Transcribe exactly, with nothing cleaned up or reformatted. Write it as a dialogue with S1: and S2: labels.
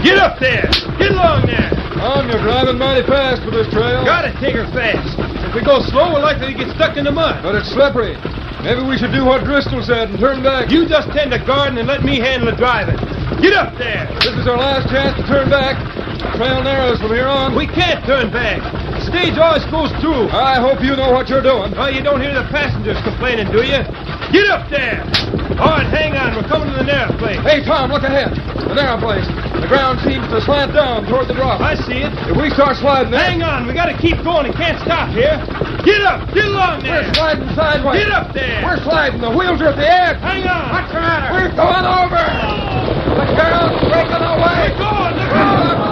S1: Get up there! Get along there!
S2: Tom, you're driving mighty fast for this trail.
S1: Gotta take her fast. If we go slow, we're likely to get stuck in the mud.
S2: But it's slippery. Maybe we should do what Driscoll said and turn back.
S1: You just tend the garden and let me handle the driving. Get up there!
S2: This is our last chance to turn back. The trail narrows from here on.
S1: We can't turn back. The stage always goes through.
S2: I hope you know what you're doing.
S1: Oh, you don't hear the passengers complaining, do you? Get up there! All right, hang on. We're coming to the narrow place.
S2: Hey, Tom, look ahead. The narrow place. The ground seems to slant down toward the drop.
S1: I see it.
S2: If we start sliding there...
S1: Hang on. We gotta keep going. We can't stop here. Get up! Get along there!
S2: We're sliding sideways.
S1: Get up there!
S2: We're sliding. The wheels are at the edge.
S1: Hang on!
S2: What's the matter? We're going over! The girl's breaking away!
S1: We're going! Look out!